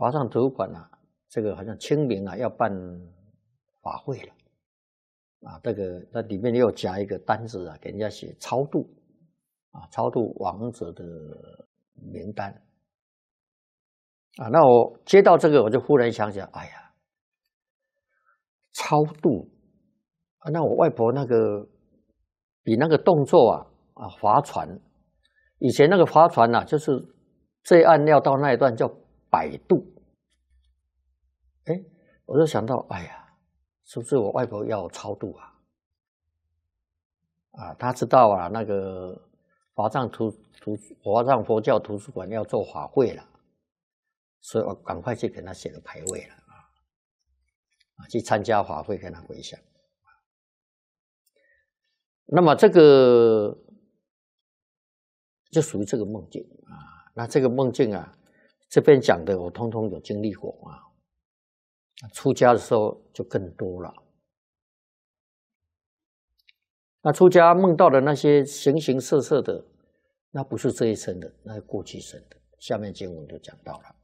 华藏图书馆啊，这个好像清明啊要办法会了啊，这个那里面又夹一个单子啊，给人家写超度啊，超度亡者的名单啊。那我接到这个，我就忽然想起来，哎呀，超度啊，那我外婆那个比那个动作划船，以前那个划船啊，就是这一岸要到那一段叫摆渡。哎，我就想到，哎呀，是不是我外婆要超度啊？啊，她知道啊，那个华藏佛教图书馆要做法会了，所以我赶快去给她写个牌位了啊，去参加法会跟她回向。那么这个就属于这个梦境啊。那这个梦境啊，这边讲的我通通有经历过啊。出家的时候就更多了。那出家梦到的那些形形色色的，那不是这一生的，那是过去生的。下面经文就讲到了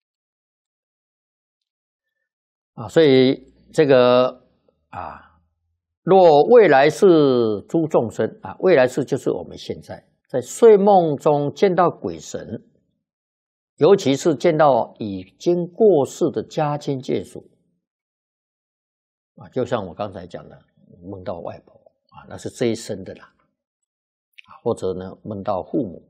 啊，所以这个啊，若未来世诸众生啊，未来世就是我们现在睡梦中见到鬼神，尤其是见到已经过世的家亲眷属啊，就像我刚才讲的，梦到外婆啊，那是这一生的啦，或者呢梦到父母，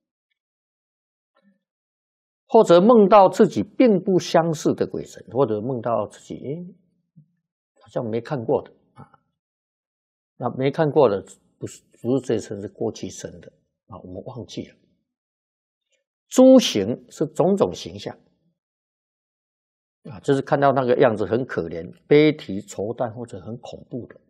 或者梦到自己并不相似的鬼神，或者梦到自己好像没看过的啊，那没看过的不是这一生，是过去生的啊，我们忘记了。诸形是种种形象啊，就是看到那个样子很可怜、悲啼、愁淡或者很恐怖的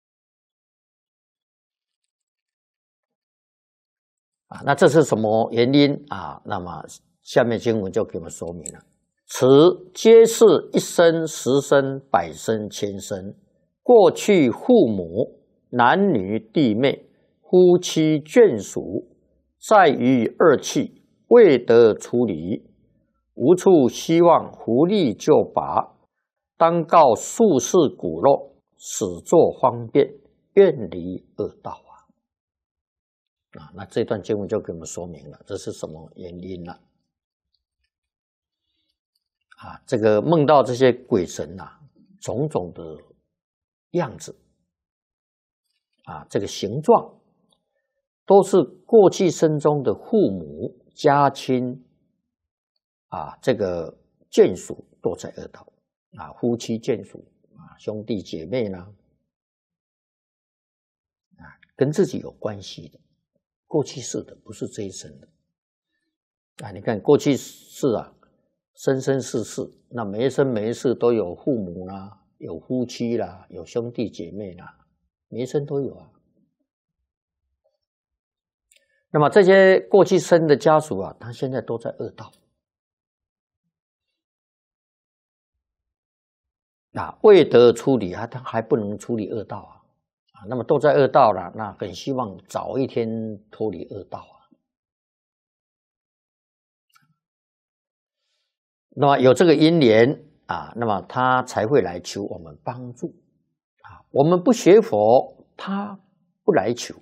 啊。那这是什么原因啊？那么下面经文就给我们说明了：此皆是一生、十生、百生、千生，过去父母、男女弟妹、夫妻眷属，在于二气，未得处理，无处希望福利就拔，当告宿世骨肉，始作方便，远离恶道啊！那这段经文就给我们说明了这是什么原因了啊？这个梦到这些鬼神啊，种种的样子啊，这个形状都是过去生中的父母、家亲啊，这个眷属都在恶道啊，夫妻眷属啊，兄弟姐妹呢啊，跟自己有关系的，过去世的，不是这一生的啊。你看过去世啊，生生世世，那每一生每一世都有父母啦，有夫妻啦，有兄弟姐妹啦，每一生都有啊。那么这些过去生的家属啊，他现在都在恶道啊，未得处理啊，他还不能处理恶道啊，那么都在恶道了，那很希望早一天脱离恶道啊。那么有这个因缘啊，那么他才会来求我们帮助啊。我们不学佛，他不来求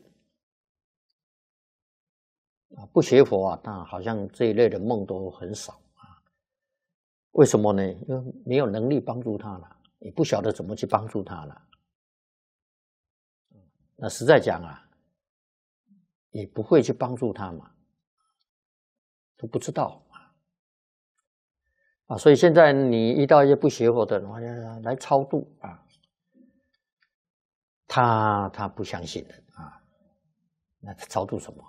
啊。不学佛啊，那好像这一类的梦都很少啊。为什么呢？因为没有能力帮助他了，你不晓得怎么去帮助他了。那实在讲啊，也不会去帮助他嘛，都不知道啊。所以现在你遇到一些不学佛的人，来超度啊，他不相信的啊，那超度什么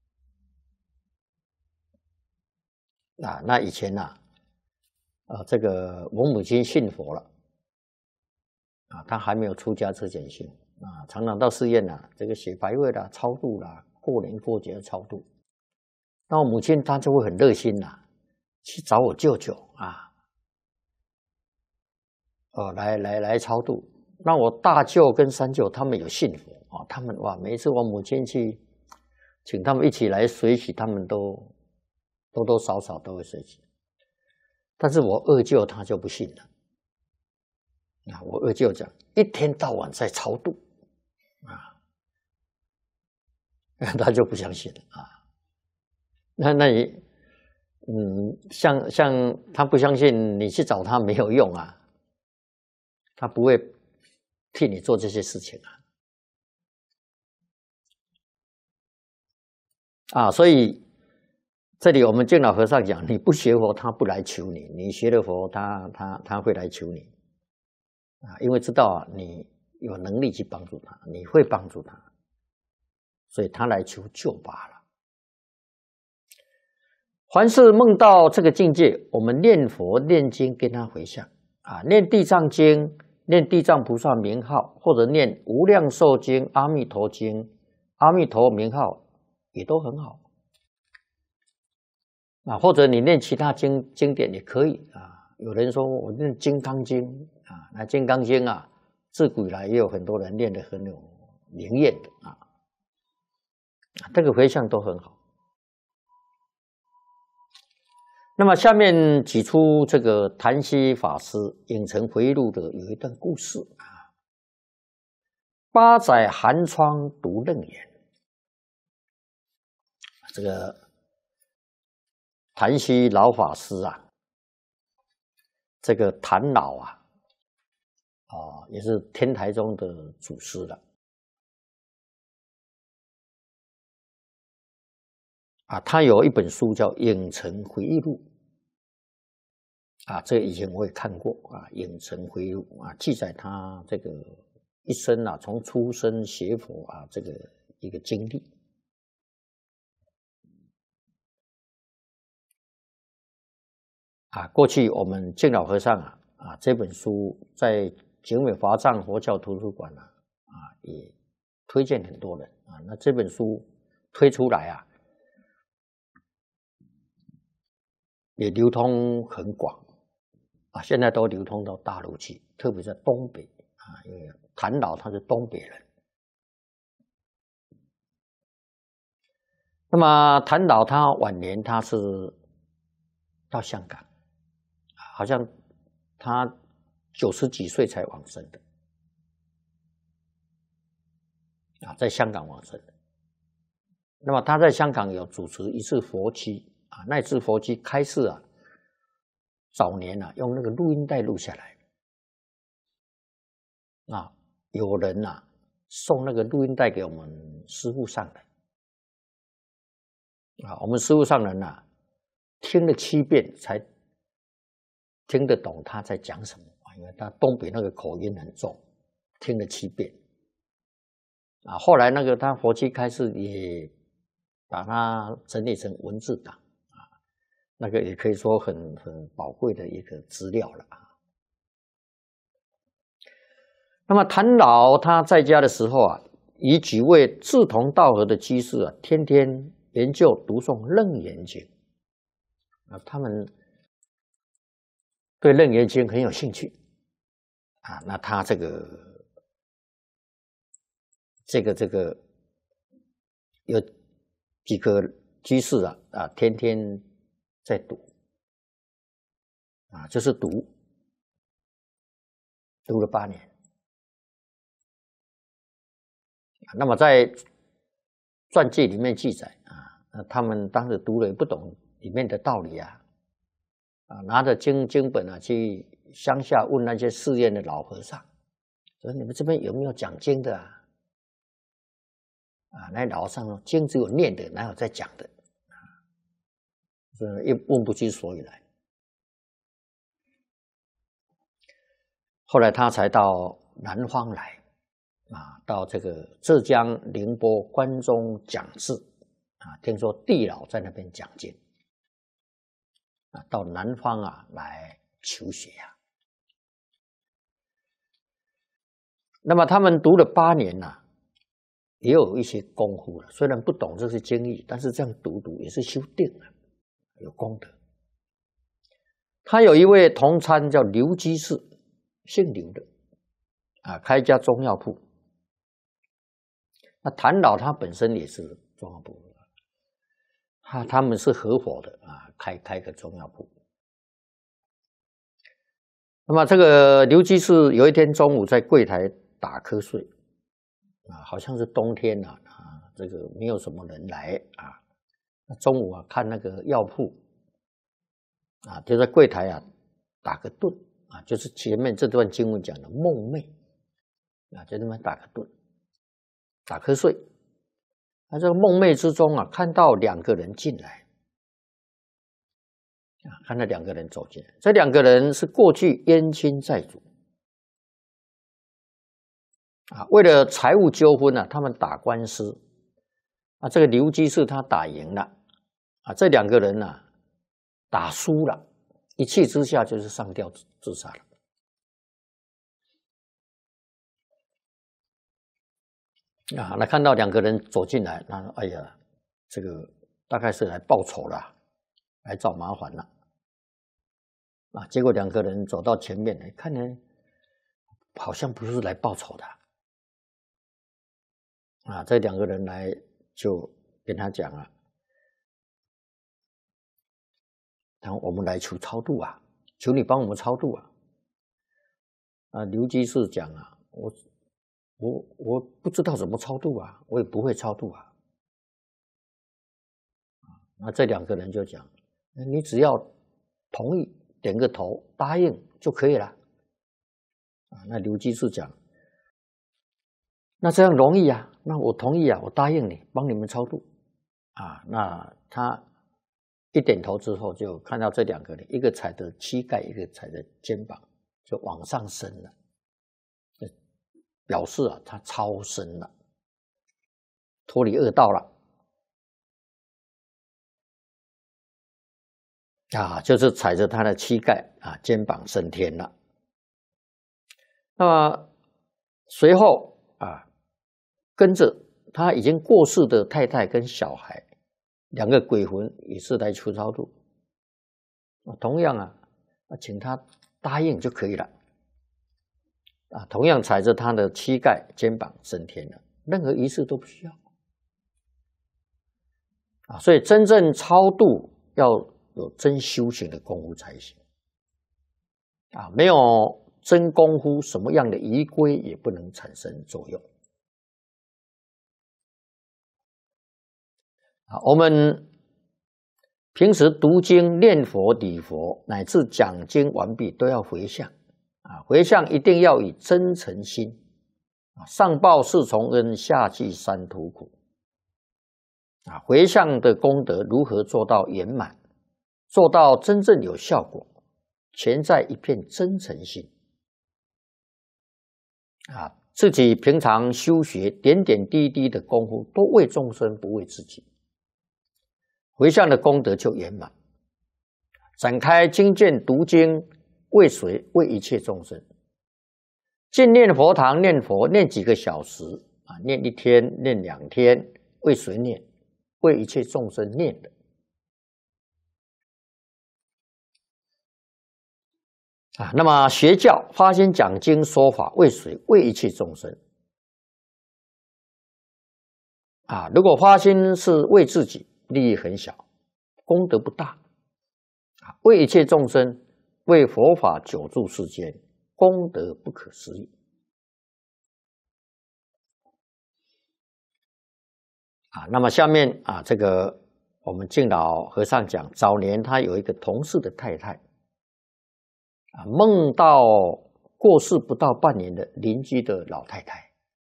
啊？那以前这个我母亲信佛了啊，她还没有出家之前信啊，常常到寺院这个写牌位啦、超度啦，过年过节超度。那我母亲她就会很热心去找我舅舅啊，来超度。那我大舅跟三舅他们有信佛啊，他们每一次我母亲去请他们一起来随喜，他们都多多少少都会随喜。 但是我二舅他就不信了。我二舅讲，一天到晚在超度他就不相信了那你像他不相信，你去找他没有用啊，他不会替你做这些事情所以这里我们净老和尚讲，你不学佛，他不来求你；你学了佛，他会来求你因为知道你有能力去帮助他，你会帮助他，所以他来求救罢了。凡是梦到这个境界，我们念佛念经跟他回向念地藏经，念地藏菩萨名号，或者念无量寿经、阿弥陀经、阿弥陀名号也都很好或者你念其他经典也可以有人说我念金刚经那金刚经自古以来也有很多人念得很有灵验的这个回向都很好。那么下面举出这个谭溪法师《影城回忆录》的有一段故事八载寒窗读楞严。这个谭溪老法师这个谭老也是天台宗的祖师了他有一本书叫《影城回忆录》这个以前我也看过《影城回忆录》记载他这个一生从出生学佛这个一个经历过去我们净老和尚这本书在景美华藏佛教图书馆也推荐很多人那这本书推出来也流通很广现在都流通到大陆去，特别在东北因为谭老他是东北人。那么谭老他晚年他是到香港好像他90几岁才往生的在香港往生的。那么他在香港有主持一次佛期那次佛期开示早年用那个录音带录下来有人送那个录音带给我们师父上人我们师父上人听了7遍才听得懂他在讲什么因为他东北那个口音很重，听了7遍后来那个他佛期开示也把它整理成文字档那个也可以说很宝贵的一个资料了那么谭老他在家的时候与几位志同道合的居士天天研究读诵楞严经他们对楞严经很有兴趣那他这个有几个居士天天在读就是读了8年那么在传记里面记载他们当时读了也不懂里面的道理拿着经本去乡下问那些寺院的老和尚说你们这边有没有讲经的那老和尚说经只有念的哪有在讲的也问不出所以来。后来他才到南方来到这个浙江宁波关中讲寺听说地老在那边讲经到南方来求学那么他们读了8年也有一些功夫了，虽然不懂这些经义，但是这样读也是修定有功德。他有一位同参叫刘居士，姓刘的开一家中药铺。那谭老他本身也是中药铺他们是合伙的开个中药铺。 那么这个刘居士有一天中午在柜台打瞌睡，好像是冬天这个没有什么人来中午看那个药铺就在柜台打个盹就是前面这段经文讲的梦寐就那么打个盹，打瞌睡。这个梦寐之中看到2个人进来。看到2个人走进来，这2个人是过去冤亲债主为了财务纠纷他们打官司这个刘居士他打赢了这2个人打输了，一气之下就是上吊自杀了那看到2个人走进来，那哎呀，这个大概是来报仇了，来找麻烦了结果2个人走到前面来看呢，好像不是来报仇的这2个人来就跟他讲我们来求超度求你帮我们超度刘居士讲我不知道怎么超度我也不会超度那这2个人就讲，你只要同意点个头答应就可以了那刘居士讲，那这样容易那我同意我答应你帮你们超度那他一点头之后就看到这2个人，一个踩着膝盖，一个踩着肩膀，就往上升了，表示他超生了，脱离恶道了就是踩着他的膝盖肩膀升天了。那么随后跟着他已经过世的太太跟小孩2个鬼魂也是来求超度同样请他答应就可以了同样踩着他的膝盖肩膀升天了，任何仪式都不需要所以真正超度要有真修行的功夫才行没有真功夫，什么样的仪规也不能产生作用我们平时读经、念佛、礼佛，乃至讲经完毕，都要回向回向一定要以真诚心上报四重恩，下济三途苦回向的功德如何做到圆满，做到真正有效果，全在一片真诚心自己平常修学点点滴滴的功夫，都为众生不为自己，回向的功德就圆满。展开经卷读经，为谁？为一切众生。进念佛堂念佛，念几个小时念1天，念2天，为谁念？为一切众生念的那么学教发心讲经说法，为谁？为一切众生如果发心是为自己，利益很小，功德不大为一切众生，为佛法久住世间，功德不可思议那么下面这个我们敬老和尚讲，早年他有一个同事的太太梦到过世不到半年的邻居的老太太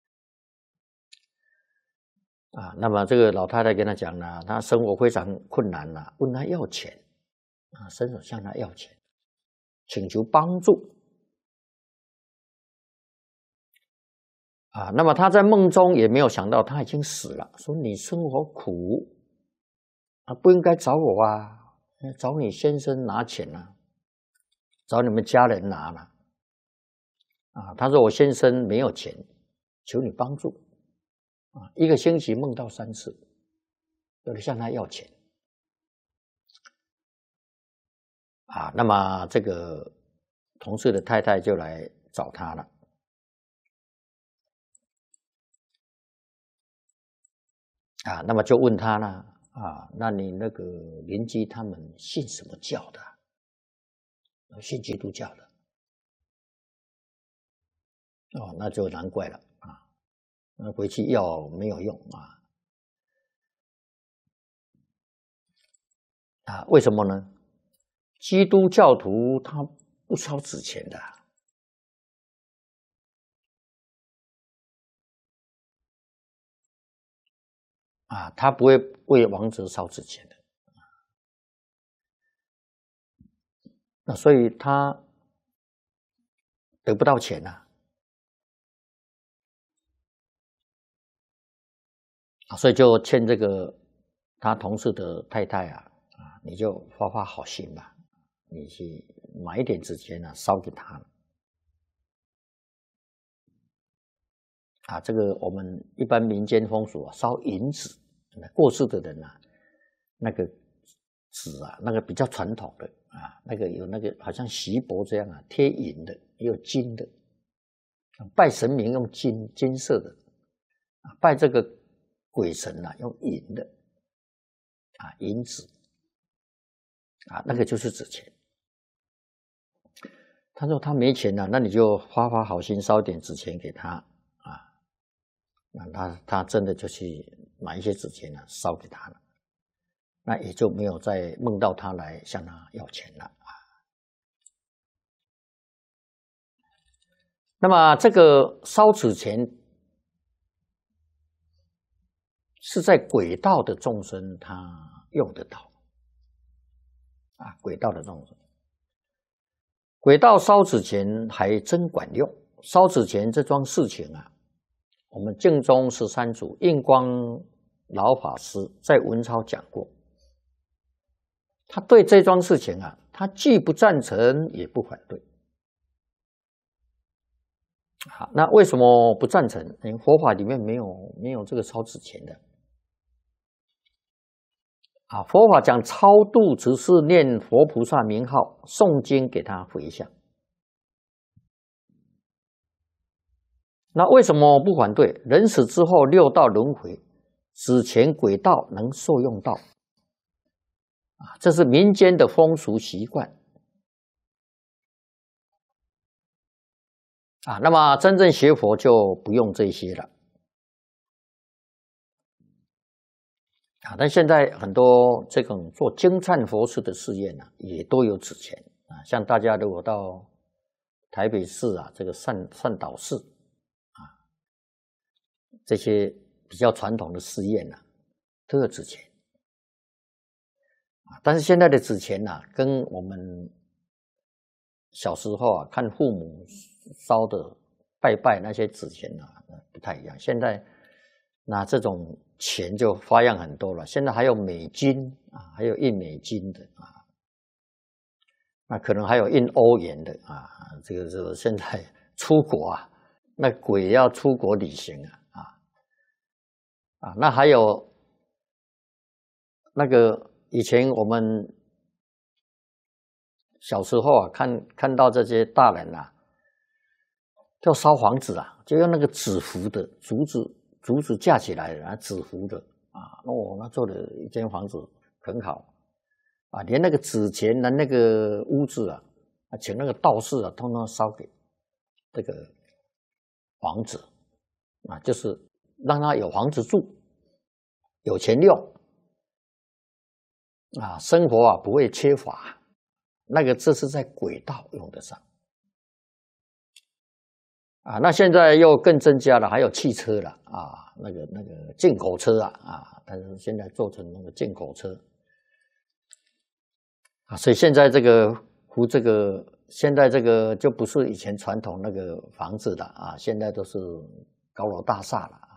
那么这个老太太跟他讲呢，她生活非常困难问他要钱伸手向他要钱，请求帮助那么他在梦中也没有想到他已经死了，说你生活苦不应该找我找你先生拿钱找你们家人拿了他说我先生没有钱，求你帮助1个星期梦到3次，有人向他要钱那么这个同事的太太就来找他了那么就问他呢那你那个邻居他们信什么教的？信基督教的哦，那就难怪了啊，那回去要没有用为什么呢？基督教徒他不烧纸钱的他不会为王者烧纸钱的那所以他得不到钱所以就欠这个他同事的太太你就发好心吧，你去买一点纸钱烧给他这个我们一般民间风俗烧银纸，过世的人那个纸那个比较传统的那个有那个好像锡箔这样贴银的，也有金的。拜神明用金色的，拜这个鬼神用银的银纸那个就是纸钱。他说他没钱那你就发好心烧点纸钱给他那他真的就去买一些纸钱烧给他了，那也就没有再梦到他来向他要钱了那么这个烧纸钱是在鬼道的众生他用得到鬼道的众生，鬼道烧纸钱还真管用。烧纸钱这桩事情我们净宗13祖印光老法师在文钞讲过，他对这桩事情他既不赞成也不反对。好，那为什么不赞成？佛法里面没有这个烧纸钱的佛法讲超度只是念佛菩萨名号，诵经给他回向。那为什么不反对？人死之后六道轮回，纸钱鬼道能受用到这是民间的风俗习惯那么真正学佛就不用这些了但现在很多这种做精忏佛事的寺院也都有纸钱像大家如果到台北市这个善导寺这些比较传统的寺院都有纸钱但是现在的纸钱跟我们小时候看父母烧的拜那些纸钱不太一样。现在那这种钱就花样很多了，现在还有美金还有印美金的那可能还有印欧元的这个现在出国那鬼要出国旅行那还有那个以前我们小时候看到这些大人就烧房子就用那个纸糊的竹子架起来的纸糊的那做的一间房子很好连那个纸钱的那个屋子请那个道士通通烧给这个房子就是让他有房子住，有钱用生活不会缺乏。那个这是在鬼道用得上那现在又更增加了，还有汽车了那个进口车但是现在做成那个进口车所以现在现在这个就不是以前传统那个房子了现在都是高楼大厦了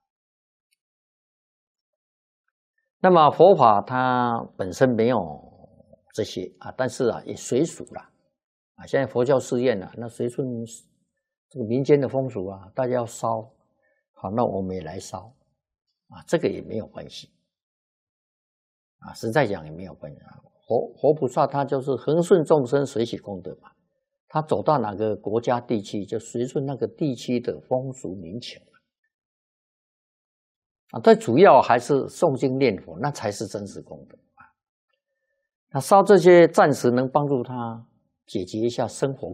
那么佛法它本身没有这些但是也随俗了现在佛教寺院那随顺这个民间的风俗大家要烧好，那我们也来烧这个也没有关系实在讲也没有关系活菩萨他就是恒顺众生随喜功德嘛，他走到哪个国家地区就随顺那个地区的风俗民情最主要还是诵经念佛，那才是真实功德那烧这些暂时能帮助他解决一下生活